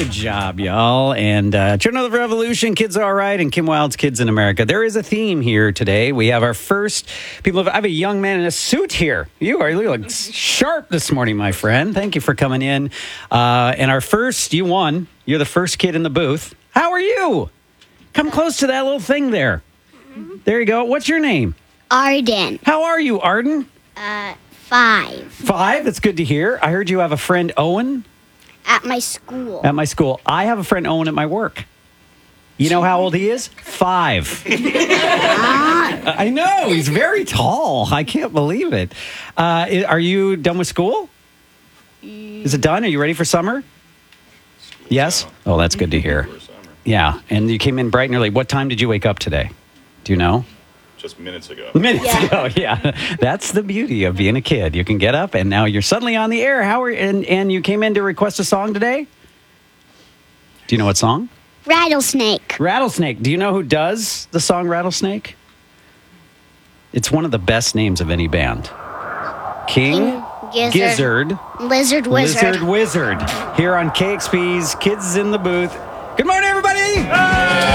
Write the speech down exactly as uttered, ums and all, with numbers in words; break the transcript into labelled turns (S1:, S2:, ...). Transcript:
S1: Good job, y'all. And uh, Children of the Revolution, Kids All Right, and Kim Wilde's Kids in America. There is a theme here today. We have our first people. Of, I have a young man in a suit here. You are you look sharp this morning, my friend. Thank you for coming in. Uh, and our first, you won. You're the first kid in the booth. How are you? Come close to that little thing there. There you go. What's your name?
S2: Arden.
S1: How are you, Arden?
S2: Uh, five.
S1: Five? That's good to hear. I heard you have a friend, Owen,
S2: At my school.
S1: at my school. I have a friend, Owen, at my work. You know how old he is? Five. I know. He's very tall. I can't believe it. Uh, i- are you done with school? Is it done? Are you ready for summer? Yes? Oh, that's good to hear. Yeah. And you came in bright and early. What time did you wake up today? Do you know?
S3: Just minutes ago.
S1: Minutes
S2: Yeah.
S1: ago, yeah. That's the beauty of being a kid. You can get up, and now you're suddenly on the air. How are and and you came in to request a song today? Do you know what song?
S2: Rattlesnake.
S1: Rattlesnake. Do you know who does the song Rattlesnake? It's one of the best names of any band. King
S2: Gizzard.
S1: Gizzard.
S2: Lizard Wizard.
S1: Lizard Wizard. Here on K X P's Kids in the Booth.